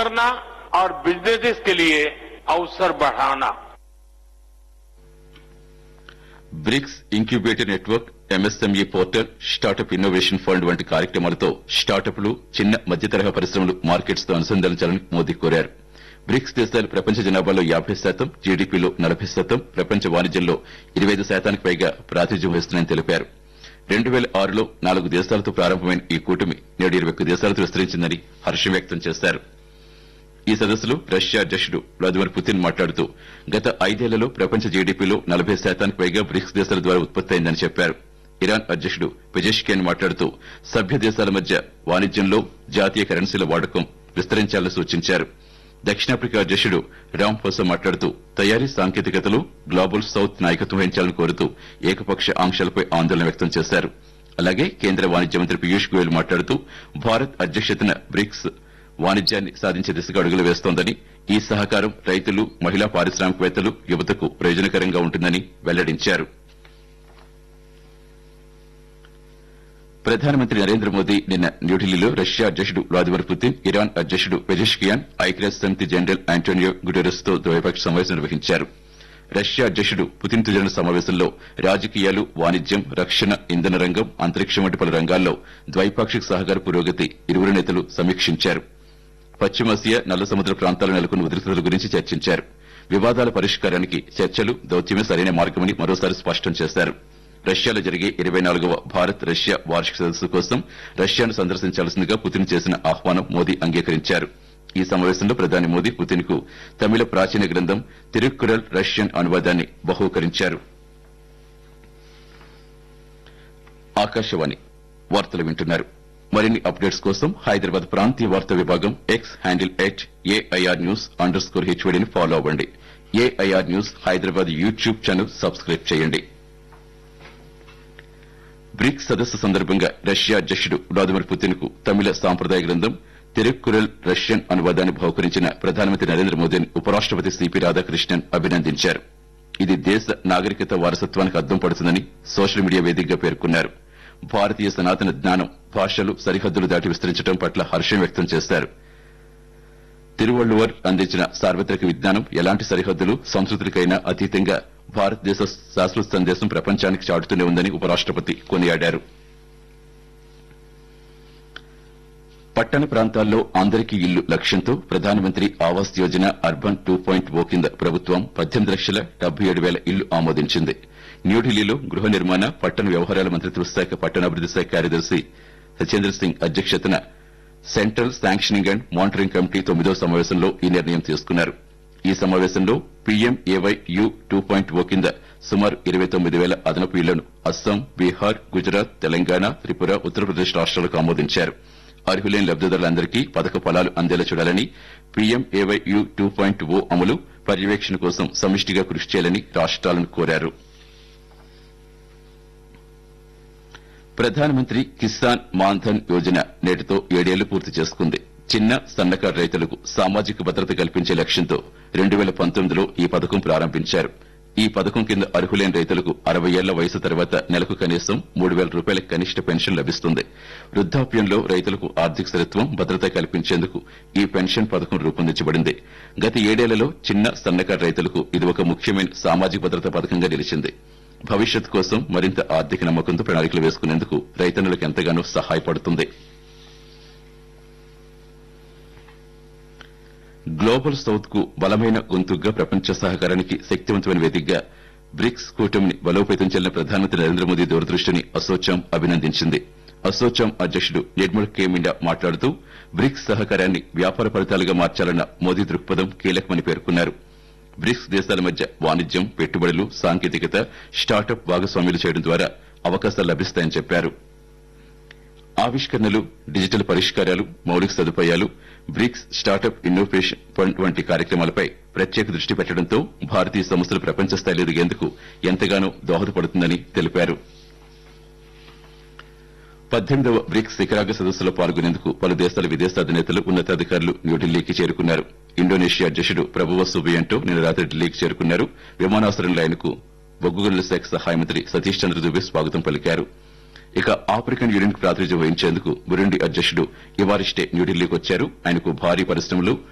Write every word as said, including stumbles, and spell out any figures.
करना और बिजनेसेस के लिए अवसर बढ़ाना। Bricks incubator network, MSME portal, startup innovation fund వంటి కార్యక్రమాలతో స్టార్టప్లు, చిన్న మధ్య తరహా పరిశ్రమలు మార్కెట్స్ తో అనుసంధానించాలని మోదీ కోరారు. బ్రిక్స్ దేశాలు ప్రపంచ జనాభాలో యాబై శాతం, జీడీపీలో నలభై శాతం, ప్రపంచ వాణిజ్యంలో ఇరవై ఐదు శాతానికి పైగా ప్రాతినిధ్యం వహిస్తున్నాయని తెలిపారు. రెండు పేల ఆరులో నాలుగు దేశాలతో ప్రారంభమైన ఈ కూటమి నేడు ఇరవై ఒక్క దేశాలతో విస్తరించిందని హర్షం వ్యక్తం చేశారు. ఈ సదస్సులో రష్యా అధ్యకుడు వ్లాదిమిర్ పుతిన్ మాట్లాడుతూ గత ఐదేళ్లలో ప్రపంచ జీడీపీలో నలభై శాతానికి పైగా బ్రిక్స్ దేశాల ద్వారా ఉత్పత్తి అయిందని చెప్పారు. ఇరాన్ అధ్యకుడు పెజెష్కియాన్ మాట్లాడుతూ సభ్య దేశాల మధ్య వాణిజ్యంలో జాతీయ కరెన్సీల వాడకం విస్తరించాలని సూచించారు. దక్షిణాఫ్రికా అధ్యకుడు రామ్ ఫోసా మాట్లాడుతూ తయారీ సాంకేతికతలో గ్లోబల్ సౌత్ నాయకత్వం వహించాలని కోరుతూ ఏకపక్ష ఆంక్షలపై ఆందోళన వ్యక్తం చేశారు. అలాగే కేంద్ర వాణిజ్య మంత్రి పీయూష్ గోయల్ మాట్లాడుతూ భారత్ అధ్యక్షతన బ్రిక్స్ వాణిజ్యాన్ని సాధించే దిశగా అడుగులు వేస్తోందని, ఈ సహకారం రైతులు, మహిళా పారిశ్రామికవేత్తలు, యువతకు ప్రయోజనకరంగా ఉంటుందని వెల్లడించారు. ప్రధానమంత్రి నరేంద్ర మోదీ నిన్న న్యూఢిల్లీలో రష్యా అధ్యకుడు వ్లాదిమిర్ పుతిన్, ఇరాన్ అధ్యకుడు పెజెష్కియాన్, ఐక్యరాజ్య సమితి జనరల్ ఆంటోనియో గుటెరస్ తో ద్వైపాక్షిక సమావేశం నిర్వహించారు. రష్యా అధ్యకుడు పుతిన్ తో జరిగిన సమావేశంలో రాజకీయాలు, వాణిజ్యం, రక్షణ, ఇంధన రంగం, అంతరిక్షం వంటి పలు రంగాల్లో ద్వైపాక్షిక సహకార పురోగతి ఇరువురు నేతలు సమీక్షించారు. పశ్చిమాసియా, నల్ల సముద్ర ప్రాంతాల్లో నెలకొన్న ఉద్రిక్తతల గురించి చర్చించారు. వివాదాల పరిష్కారానికి చర్చలు, దౌత్యమే సరైన మార్గమని మరోసారి స్పష్టం చేశారు. రష్యాలో జరిగే ఇరవై నాలుగవ భారత్ రష్యా వార్షిక సదస్సు కోసం రష్యాను సందర్శించాల్సిందిగా పుతిన్ చేసిన ఆహ్వానం మోదీ అంగీకరించారు. ఈ సమావేశంలో ప్రధాని మోదీ పుతిన్ కు తమిళ ప్రాచీన గ్రంథం తిరుక్కురల్ రష్యన్ అనువాదాన్ని బహూకరించారు. ఆకాశవాణి వార్తలు వింటున్నారు. మరిన్ని అప్డేట్స్ కోసం హైదరాబాద్ ప్రాంతీయ వార్తా విభాగం X handle at AIR news under score హెచ్వీడీని follow అవ్వండి. AIR news Hyderabad YouTube channel subscribe చేయండి. బ్రిక్స్ సదస్సు సందర్భంగా రష్యా అధ్యకుడు వ్లాదిమిర్ పుతిన్ కు తమిళ సాంప్రదాయ గ్రంథం తిరుక్కురల్ రష్యన్ అనువాదాన్ని బహూకరించిన ప్రధానమంత్రి నరేంద్ర మోదీని ఉపరాష్టపతి సిపి రాధాకృష్ణన్ అభినందించారు. ఇది దేశ నాగరికత వారసత్వానికి అద్దం పడుతుందని సోషల్ మీడియా వేదికగా పేర్కొన్నారు. భారతీయ సనాతన జ్ఞానం, భాషలు సరిహద్దులు దాటి విస్తరించడం పట్ల హర్షం వ్యక్తం చేశారు. తిరువళ్లువర్ అందించిన సార్వత్రిక విజ్ఞానం ఎలాంటి సరిహద్దులు, సంస్కృతులకైనా అతీతంగా భారతదేశ శాశ్వత సందేశం ప్రపంచానికి చాటుతూనే ఉందని ఉపరాష్టపతి కొనియాడారు. పట్టణ ప్రాంతాల్లో అందరికీ ఇల్లు లక్ష్యంతో ప్రధానమంత్రి Awas Yojana urban two point ఓ కింద ప్రభుత్వం పద్దెనిమిది లక్షల డెబ్బై ఏడు వేల ఇల్లు ఆమోదించింది. న్యూఢిల్లీలో గృహ నిర్మాణ, పట్టణ వ్యవహారాల మంత్రిత్వ శాఖ పట్టణాభివృద్ది శాఖ కార్యదర్శి సత్యేంద్ర సింగ్ అధ్యక్షతన central sanctioning and monitoring committee తొమ్మిదో సమావేశంలో ఈ నిర్ణయం తీసుకున్నారు. ఈ సమావేశంలో పీఎంఏవై యూ టూ పాయింట్ ఓ కింద సుమారు ఇరవై తొమ్మిది వేల అదనపు ఇళ్లను అస్సాం, బీహార్, గుజరాత్, తెలంగాణ, త్రిపుర, ఉత్తరప్రదేశ్ రాష్ట్రాలకు ఆమోదించారు. అర్హులైన లబ్దిదారులందరికీ పథక ఫలాలు అందేలా చూడాలని, పీఎంఏవై యూ టూ పాయింట్ ఓ అమలు, పర్యవేక్షణ కోసం సమిష్టిగా కృషి చేయాలని రాష్ట్రాలను కోరారు. ప్రధానమంత్రి కిసాన్ మాన్ధన్ యోజన నేటితో ఏడేళ్లు పూర్తి చేసుకుంది. చిన్న, సన్నకారు రైతులకు సామాజిక భద్రత కల్పించే లక్ష్యంతో రెండు వేల పంతొమ్మిదిలో ఈ పథకం ప్రారంభించారు. ఈ పథకం కింద అర్హులైన రైతులకు అరవై ఏళ్ల వయసు తర్వాత నెలకు కనీసం మూడు వేల రూపాయల కనిష్ట పెన్షన్ లభిస్తుంది. వృద్దాప్యంలో రైతులకు ఆర్థిక స్థిరత్వం, భద్రత కల్పించేందుకు ఈ పెన్షన్ పథకం రూపొందించబడింది. గత ఏడేళ్లలో చిన్న, సన్నకారు రైతులకు ఇది ఒక ముఖ్యమైన సామాజిక భద్రత పథకంగా నిలిచింది. భవిష్యత్ కోసం మరింత ఆర్థిక నమ్మకంతో ప్రణాళికలు వేసుకునేందుకు రైతన్నులకు ఎంతగానో సహాయపడుతుంది. గ్లోబల్ సౌత్ కు బలమైన గొంతుగ్గా, ప్రపంచ సహకారానికి శక్తివంతమైన వేదికగా బ్రిక్స్ కూటమిని బలోపేతం చేయాలని ప్రధానమంత్రి నరేంద్ర మోదీ దూరదృష్టిని అసోచాం అభినందించింది. అసోచాం అధ్యకుడు నిర్మల్ కే మిండా మాట్లాడుతూ బ్రిక్స్ సహకారాన్ని వ్యాపార ఫలితాలుగా మార్చాలన్న మోదీ దృక్పథం కీలకమని పేర్కొన్నారు. బ్రిక్స్ దేశాల మధ్య వాణిజ్యం, పెట్టుబడులు, సాంకేతికత, స్టార్టప్ భాగస్వామ్యాలు చేయడం ద్వారా అవకాశాలు లభిస్తాయని చెప్పారు. ఆవిష్కరణలు, డిజిటల్ పరిష్కారాలు, మౌలిక సదుపాయాలు, బ్రిక్స్ స్టార్టప్ ఇన్నోవేషన్ ఫండ్ వంటి కార్యక్రమాలపై ప్రత్యేక దృష్టి పెట్టడంతో భారతీయ సంస్థలు ప్రపంచ స్థాయిలో ఎదిగేందుకు ఎంతగానో దోహదపడుతుందని తెలిపారు. పద్దెనిమిదవ బ్రిక్స్ శిఖరాగ్ర సదస్సులో పాల్గొనేందుకు పలు దేశాల విదేశాధినేతలు, ఉన్నతాధికారులు న్యూఢిల్లీకి చేరుకున్నారు. ఇండోనేషియా అధ్యకుడు ప్రభువో సుబియాంటో నిన్న రాత్రి ఢిల్లీకి చేరుకున్నారు. విమానాశ్రయంలో ఆయనకు బొగ్గు గనుల శాఖ సహాయ మంత్రి సతీష్ చంద్ర దుబే స్వాగతం పలికారు. ఇక ఆఫ్రికన్ యూనియన్ కు ప్రాతినిధ్యం వహించేందుకు బురుండి అధ్యకుడు ఇవారిస్టే న్యూఢిల్లీకి వచ్చారు. ఆయనకు భారీ పరిశ్రమలు,